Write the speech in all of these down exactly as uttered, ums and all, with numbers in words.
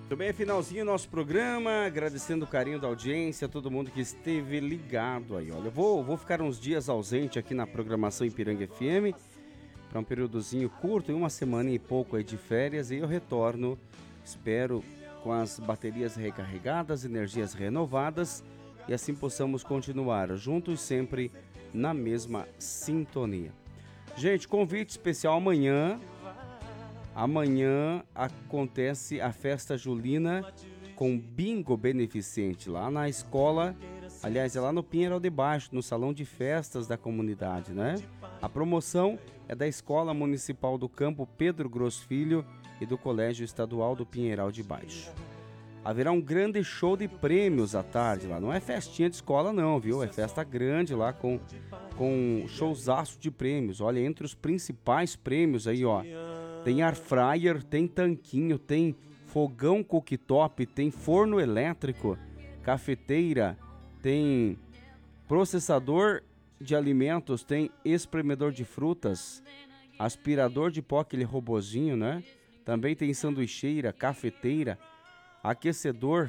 Muito bem, finalzinho do nosso programa, agradecendo o carinho da audiência, todo mundo que esteve ligado aí. Olha, eu vou, vou ficar uns dias ausente aqui na programação Ipiranga F M, para um períodozinho curto, uma semana e pouco aí de férias, e eu retorno, espero, com as baterias recarregadas, energias renovadas, e assim possamos continuar juntos sempre na mesma sintonia. Gente, convite especial amanhã. Amanhã acontece a festa julina com bingo beneficente lá na escola, aliás, é lá no Pinheiral de Baixo, no salão de festas da comunidade, né? A promoção é da Escola Municipal do Campo Pedro Gross Filho e do Colégio Estadual do Pinheiral de Baixo. Haverá um grande show de prêmios à tarde lá, não é festinha de escola não, viu? É festa grande lá com, com showzaço de prêmios. Olha, entre os principais prêmios aí, ó, tem air fryer, tem tanquinho, tem fogão cooktop, tem forno elétrico, cafeteira, tem processador de alimentos, tem espremedor de frutas, aspirador de pó, aquele robozinho, né? Também tem sanduicheira, cafeteira, aquecedor,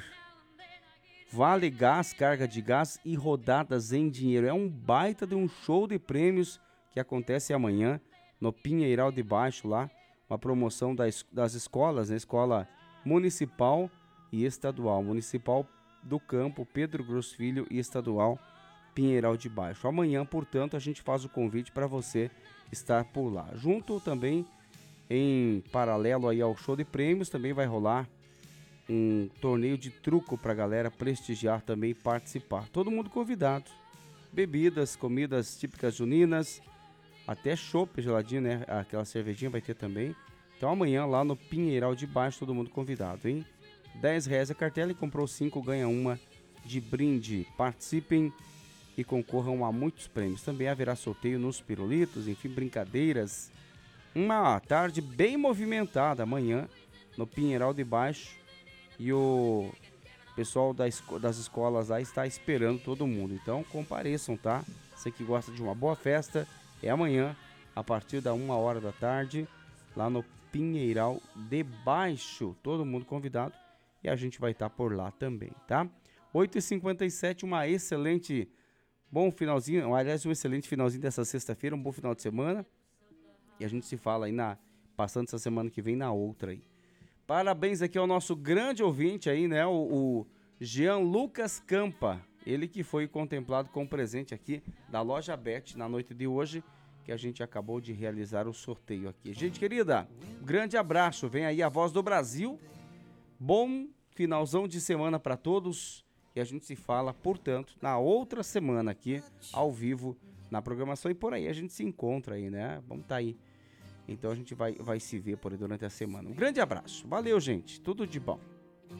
vale gás, carga de gás e rodadas em dinheiro. É um baita de um show de prêmios que acontece amanhã no Pinheiral de Baixo lá. Uma promoção das, das escolas, né? Escola municipal e estadual. Municipal do Campo, Pedro Gross Filho e estadual Pinheiral de Baixo. Amanhã, portanto, a gente faz o convite para você estar por lá. Junto também, em paralelo aí ao show de prêmios, também vai rolar um torneio de truco para a galera prestigiar também e participar. Todo mundo convidado. Bebidas, comidas típicas juninas, até chopp geladinho, né? Aquela cervejinha vai ter também. Então amanhã lá no Pinheiral de Baixo, todo mundo convidado, hein? dez reais a cartela e comprou cinco, ganha uma de brinde. Participem e concorram a muitos prêmios. Também haverá sorteio nos pirulitos, enfim, brincadeiras. Uma tarde bem movimentada amanhã no Pinheiral de Baixo. E o pessoal das, das escolas lá está esperando todo mundo. Então compareçam, tá? Você que gosta de uma boa festa, é amanhã, a partir da uma hora da tarde, lá no Pinheiral de Baixo. Todo mundo convidado e a gente vai estar por lá também, tá? oito e cinquenta e sete, uma excelente, bom finalzinho, aliás, um excelente finalzinho dessa sexta-feira, um bom final de semana. E a gente se fala aí, na, passando essa semana que vem na outra aí. Parabéns aqui ao nosso grande ouvinte aí, né? O, o Jean Lucas Campa. Ele que foi contemplado com presente aqui da Loja Bet na noite de hoje, que a gente acabou de realizar o sorteio aqui. Gente querida, grande abraço. Vem aí a Voz do Brasil. Bom finalzão de semana para todos. E a gente se fala, portanto, na outra semana aqui, ao vivo, na programação. E por aí a gente se encontra aí, né? Vamos estar aí. Então a gente vai, vai se ver por aí durante a semana. Um grande abraço. Valeu, gente. Tudo de bom.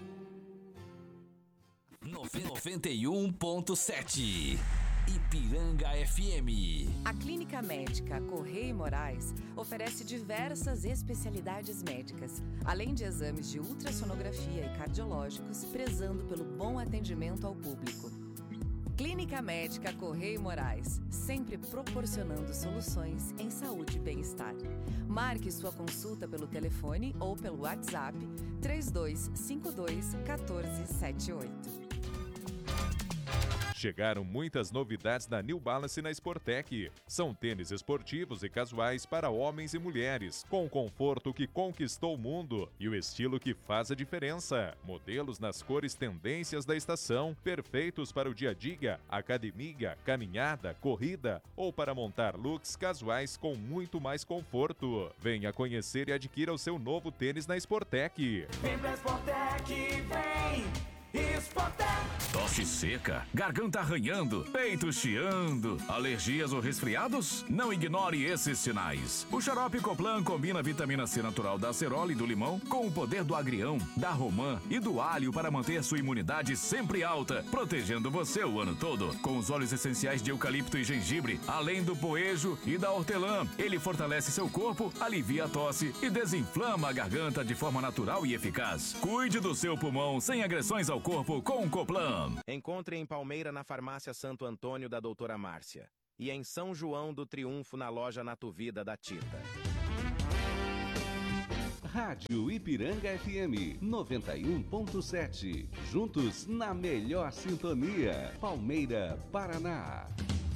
noventa e um ponto sete Ipiranga F M. A Clínica Médica Correia e Moraes oferece diversas especialidades médicas, além de exames de ultrassonografia e cardiológicos, prezando pelo bom atendimento ao público. Clínica Médica Correia e Moraes, sempre proporcionando soluções em saúde e bem-estar. Marque sua consulta pelo telefone ou pelo WhatsApp três dois cinco dois um quatro sete oito. Chegaram muitas novidades da New Balance na Sportec. São tênis esportivos e casuais para homens e mulheres, com o conforto que conquistou o mundo e o estilo que faz a diferença. Modelos nas cores tendências da estação, perfeitos para o dia a dia, academia, caminhada, corrida ou para montar looks casuais com muito mais conforto. Venha conhecer e adquira o seu novo tênis na Sportec. Vem pra Sportec, vem! Sportec. Tosse seca, garganta arranhando, peito chiando, alergias ou resfriados? Não ignore esses sinais. O xarope Coplan combina a vitamina C natural da acerola e do limão com o poder do agrião, da romã e do alho para manter sua imunidade sempre alta, protegendo você o ano todo. Com os óleos essenciais de eucalipto e gengibre, além do poejo e da hortelã, ele fortalece seu corpo, alivia a tosse e desinflama a garganta de forma natural e eficaz. Cuide do seu pulmão sem agressões ao corpo com o Coplan. Encontre em Palmeira na Farmácia Santo Antônio da Doutora Márcia e em São João do Triunfo na loja Natuvida da Tita. Rádio Ipiranga F M noventa e um ponto sete. Juntos na melhor sintonia. Palmeira, Paraná.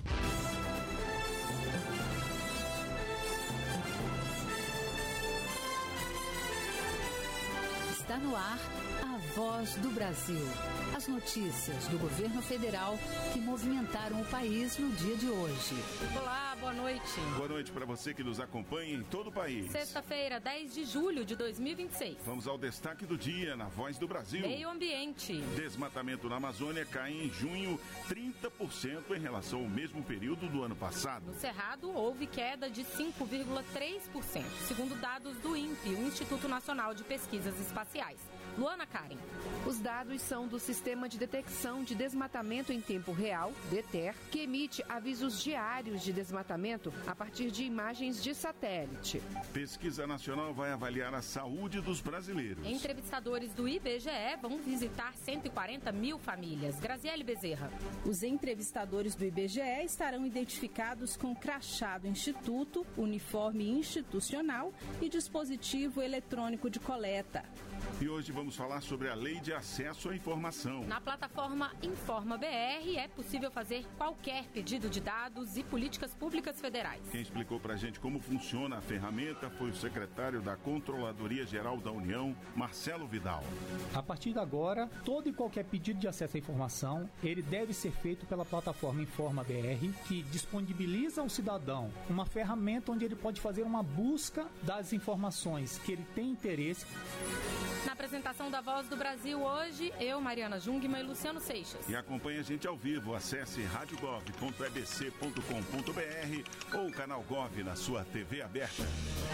Está no ar a Voz do Brasil. As notícias do governo federal que movimentaram o país no dia de hoje. Olá, boa noite. Boa noite para você que nos acompanha em todo o país. Sexta-feira, dez de julho de dois mil e vinte e seis. Vamos ao destaque do dia na Voz do Brasil. Meio ambiente. Desmatamento na Amazônia cai em junho trinta por cento em relação ao mesmo período do ano passado. No Cerrado, houve queda de cinco vírgula três por cento, segundo dados do INPE, o Instituto Nacional de Pesquisas Espaciais. Luana Karen. Os dados são do Sistema de Detecção de Desmatamento em Tempo Real, DETER, que emite avisos diários de desmatamento a partir de imagens de satélite. Pesquisa Nacional vai avaliar a saúde dos brasileiros. Entrevistadores do I B G E vão visitar cento e quarenta mil famílias. Graziele Bezerra. Os entrevistadores do I B G E estarão identificados com crachá do Instituto, uniforme institucional e dispositivo eletrônico de coleta. E hoje vamos falar sobre a Lei de Acesso à Informação. Na plataforma Informa B R é possível fazer qualquer pedido de dados e políticas públicas federais. Quem explicou pra gente como funciona a ferramenta foi o secretário da Controladoria Geral da União, Marcelo Vidal. A partir de agora, todo e qualquer pedido de acesso à informação, ele deve ser feito pela plataforma Informa B R, que disponibiliza ao cidadão uma ferramenta onde ele pode fazer uma busca das informações que ele tem interesse. Na apresentação da Voz do Brasil hoje, eu, Mariana Jungmann e Luciano Seixas. E acompanhe a gente ao vivo. Acesse rádio gov ponto e b c ponto com ponto b r ou o canal Gov na sua T V aberta.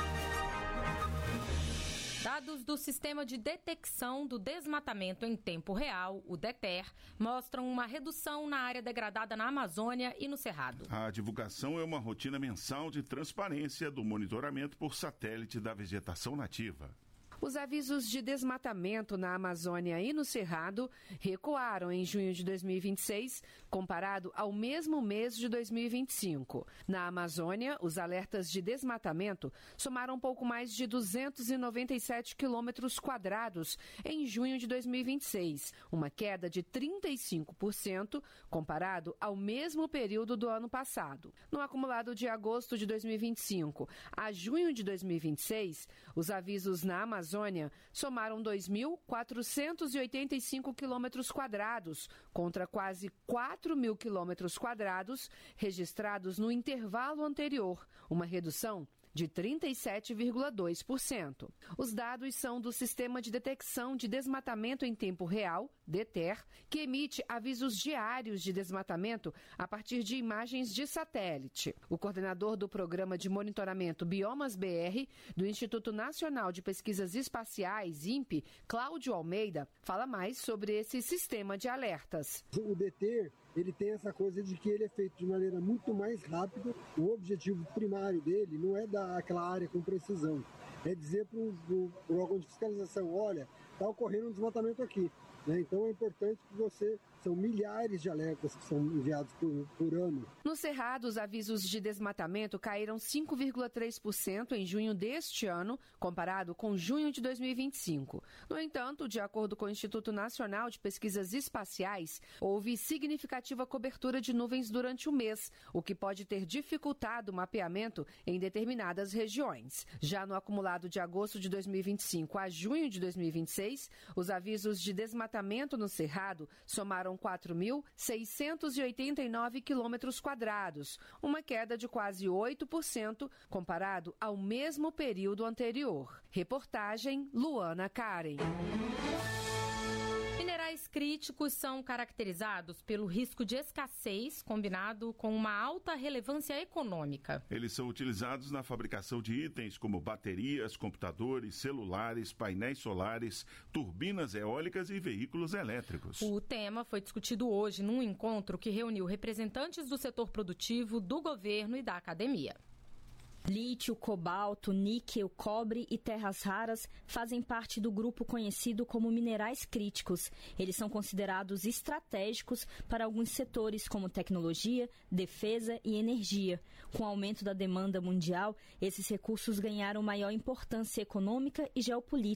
Dados do Sistema de Detecção do Desmatamento em Tempo Real, o DETER, mostram uma redução na área degradada na Amazônia e no Cerrado. A divulgação é uma rotina mensal de transparência do monitoramento por satélite da vegetação nativa. Os avisos de desmatamento na Amazônia e no Cerrado recuaram em junho de dois mil e vinte e seis, comparado ao mesmo mês de dois mil e vinte e cinco. Na Amazônia, os alertas de desmatamento somaram pouco mais de duzentos e noventa e sete quilômetros quadrados em junho de dois mil e vinte e seis, uma queda de trinta e cinco por cento comparado ao mesmo período do ano passado. No acumulado de agosto de dois mil e vinte e cinco a junho de dois mil e vinte e seis, os avisos na Amazônia Amazônia somaram dois mil quatrocentos e oitenta e cinco quilômetros quadrados, contra quase quatro mil quilômetros quadrados registrados no intervalo anterior, uma redução de trinta e sete vírgula dois por cento. Os dados são do Sistema de Detecção de Desmatamento em Tempo Real, DETER, que emite avisos diários de desmatamento a partir de imagens de satélite. O coordenador do Programa de Monitoramento Biomas B R, do Instituto Nacional de Pesquisas Espaciais, INPE, Cláudio Almeida, fala mais sobre esse sistema de alertas. O DETER, ele tem essa coisa de que ele é feito de maneira muito mais rápida. O objetivo primário dele não é dar aquela área com precisão, é dizer para o órgão de fiscalização, olha, está ocorrendo um desmatamento aqui. Né? Então é importante que você... São milhares de alertas que são enviados por, por ano. No Cerrado, os avisos de desmatamento caíram cinco vírgula três por cento em junho deste ano, comparado com junho de dois mil e vinte e cinco. No entanto, de acordo com o Instituto Nacional de Pesquisas Espaciais, houve significativa cobertura de nuvens durante o mês, o que pode ter dificultado o mapeamento em determinadas regiões. Já no acumulado de agosto de dois mil e vinte e cinco a junho de dois mil e vinte e seis, os avisos de desmatamento no Cerrado somaram quatro mil seiscentos e oitenta e nove quilômetros quadrados, uma queda de quase oito por cento comparado ao mesmo período anterior. Reportagem Luana Karen. Minerais críticos são caracterizados pelo risco de escassez combinado com uma alta relevância econômica. Eles são utilizados na fabricação de itens como baterias, computadores, celulares, painéis solares, turbinas eólicas e veículos elétricos. O tema foi discutido hoje num encontro que reuniu representantes do setor produtivo, do governo e da academia. Lítio, cobalto, níquel, cobre e terras raras fazem parte do grupo conhecido como minerais críticos. Eles são considerados estratégicos para alguns setores como tecnologia, defesa e energia. Com o aumento da demanda mundial, esses recursos ganharam maior importância econômica e geopolítica.